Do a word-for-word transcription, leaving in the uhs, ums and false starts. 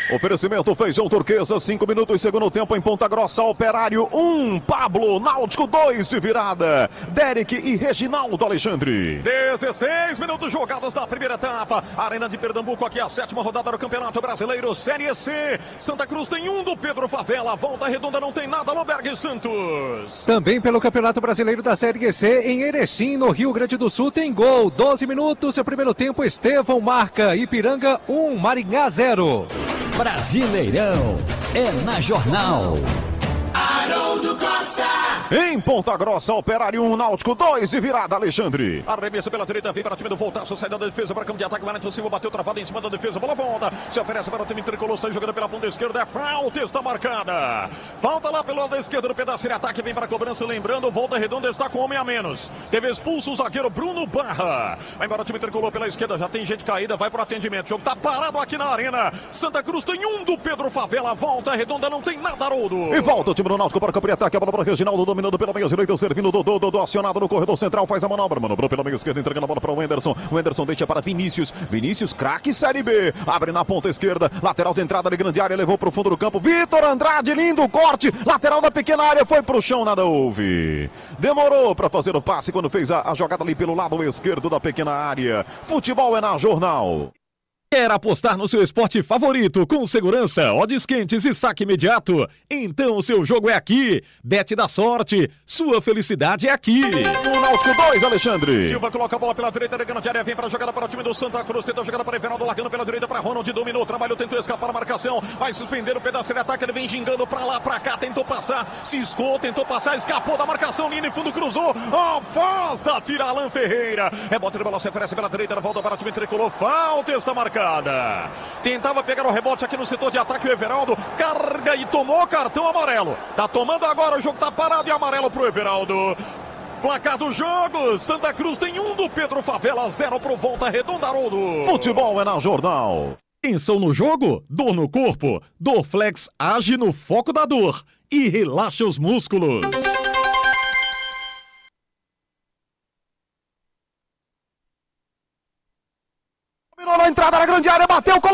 Oferecimento Feijão Turquesa, cinco minutos, segundo tempo em Ponta Grossa, Operário um, Pablo, Náutico dois de virada, Derek e Reginaldo Alexandre. dezesseis minutos jogados na primeira etapa, Arena de Pernambuco, aqui a sétima rodada do Campeonato Brasileiro, Série C. Santa Cruz tem um do Pedro Favela, Volta Redonda não tem nada, Loberg Santos. Também pelo Campeonato Brasileiro da Série C, em Erechim, no Rio Grande do Sul, tem gol, doze minutos, seu primeiro tempo, Estevão marca, Ipiranga um, Maringá zero. Brasileirão é na Jornal. Haroldo Costa. Em Ponta Grossa, Operário um, Náutico dois de virada, Alexandre. Arremesso pela direita, vem para o time do Voltaço, sai da defesa para campo de ataque, Valentim Silva bateu travado em cima da defesa, bola volta, se oferece para o time tricolor, sai jogando pela ponta esquerda, é falta, está marcada. Falta lá pelo lado esquerdo do pedaço de ataque, vem para a cobrança, lembrando, Volta Redonda está com homem a menos. Teve expulso o zagueiro Bruno Barra. Vai embora o time tricolor pela esquerda, já tem gente caída, vai para o atendimento. O jogo está parado aqui na arena. Santa Cruz tem um do Pedro Favela, Volta Redonda não tem nada, Haroldo. E volta o time do Náutico para o campo de ataque, a bola para o Reginaldo, dominando pela meia direita, servindo Dodô, Dodô acionado no corredor central, faz a manobra, manobrou pela meia esquerda, entregando a bola para o Wenderson, o Wenderson deixa para Vinícius, Vinícius, craque Série B, abre na ponta esquerda, lateral de entrada de grande área, levou para o fundo do campo, Vitor Andrade, lindo corte, lateral da pequena área, foi para o chão, nada houve, demorou para fazer o passe quando fez a, a jogada ali pelo lado esquerdo da pequena área. Futebol é na Jornal. Quer apostar no seu esporte favorito com segurança, odds quentes e saque imediato? Então o seu jogo é aqui. Bet da sorte. Sua felicidade é aqui. O Náutico dois, Alexandre. Silva coloca a bola pela direita, ligando de área, vem para a jogada para o time do Santa Cruz. Tentou jogada para Everaldo, largando pela direita para Ronald, dominou, trabalhou, tentou escapar a marcação. Vai suspender o pedaço de ataque, ele vem gingando para lá, para cá, tentou passar, ciscou, tentou passar, escapou da marcação, linha e fundo, cruzou. Afasta, tira Alan Ferreira. Rebote de bola, se oferece pela direita, volta para o time tricolor. Falta está marcada. Tentava pegar o rebote aqui no setor de ataque, o Everaldo carga e tomou cartão amarelo. Tá tomando agora, o jogo tá parado e amarelo pro Everaldo. Placar do jogo, Santa Cruz tem um do Pedro Favela, zero pro Volta Redonda, Haroldo. Futebol é na Jornal. Tensão no jogo? Dor no corpo? Dorflex age no foco da dor e relaxa os músculos. Na entrada na grande área, bateu,